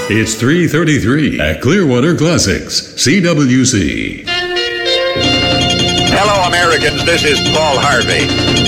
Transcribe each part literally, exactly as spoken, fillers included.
It's three thirty-three at Clearwater Classics, C W C. Hello, Americans. This is Paul Harvey.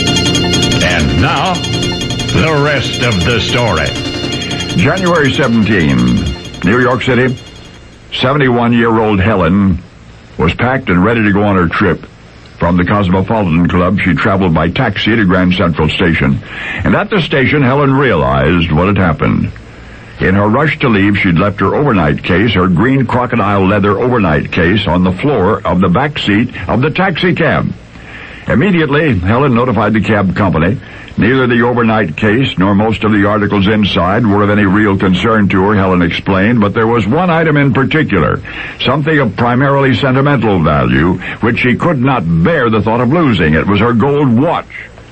And now, the rest of the story. January seventeenth, New York City. seventy-one-year-old Helen was packed and ready to go on her trip. From the Cosmopolitan Club, she traveled by taxi to Grand Central Station. And at the station, Helen realized what had happened. In her rush to leave, she'd left her overnight case, her green crocodile leather overnight case, on the floor of the back seat of the taxi cab. Immediately, Helen notified the cab company. Neither the overnight case nor most of the articles inside were of any real concern to her, Helen explained, but there was one item in particular, something of primarily sentimental value, which she could not bear the thought of losing. It was her gold watch.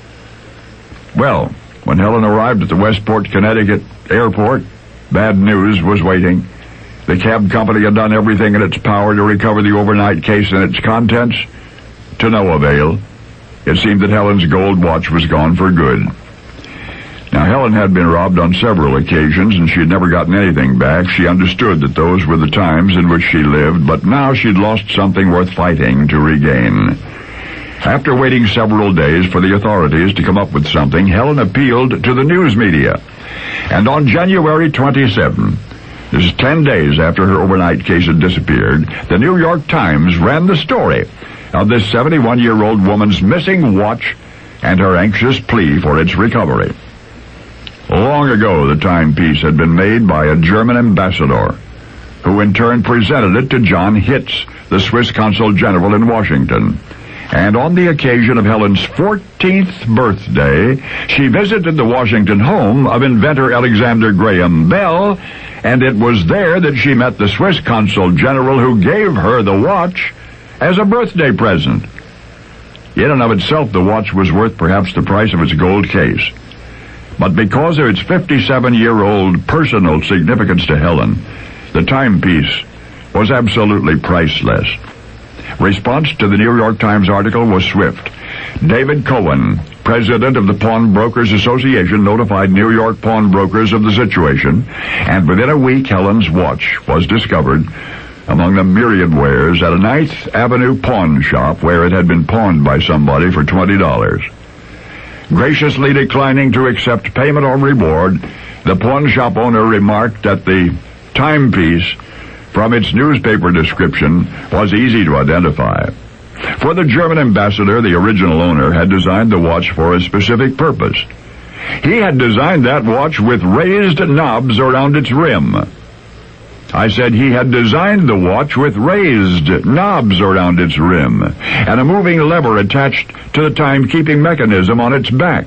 Well, when Helen arrived at the Westport, Connecticut airport, bad news was waiting. The cab company had done everything in its power to recover the overnight case and its contents, to no avail. It seemed that Helen's gold watch was gone for good. Now, Helen had been robbed on several occasions, and she had never gotten anything back. She understood that those were the times in which she lived, but now she'd lost something worth fighting to regain. After waiting several days for the authorities to come up with something, Helen appealed to the news media. And on January twenty-seventh, this is ten days after her overnight case had disappeared, the New York Times ran the story of this seventy-one-year-old woman's missing watch and her anxious plea for its recovery. Long ago, the timepiece had been made by a German ambassador, who in turn presented it to John Hitz, the Swiss consul general in Washington. And on the occasion of Helen's fourteenth birthday, she visited the Washington home of inventor Alexander Graham Bell, and it was there that she met the Swiss consul general, who gave her the watch as a birthday present. In and of itself, the watch was worth perhaps the price of its gold case. But because of its fifty-seven-year-old personal significance to Helen, the timepiece was absolutely priceless. Response to the New York Times article was swift. David Cohen, president of the Pawnbrokers Association, notified New York pawnbrokers of the situation, and within a week, Helen's watch was discovered among the myriad wares at a Ninth Avenue pawn shop where it had been pawned by somebody for twenty dollars. Graciously declining to accept payment or reward, the pawn shop owner remarked that the timepiece, from its newspaper description, was easy to identify. For the German ambassador, the original owner had designed the watch for a specific purpose. He had designed that watch with raised knobs around its rim. I said he had designed the watch with raised knobs around its rim and a moving lever attached to the timekeeping mechanism on its back.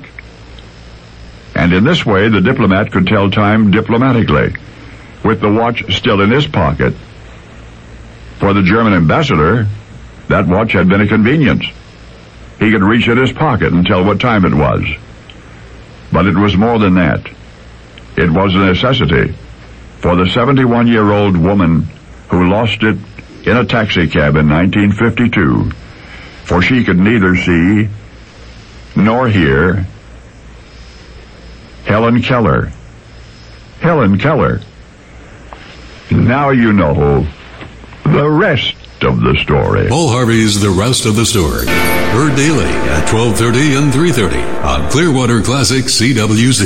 And in this way, the diplomat could tell time diplomatically, with the watch still in his pocket. For the German ambassador, that watch had been a convenience. He could reach in his pocket and tell what time it was. But it was more than that. It was a necessity for the seventy-one-year-old woman who lost it in a taxicab in nineteen fifty-two, for she could neither see nor hear. Helen Keller. Helen Keller. Now you know the rest of the story. Paul Harvey's The Rest of the Story. Heard daily at twelve thirty and three thirty on Clearwater Classic C W C.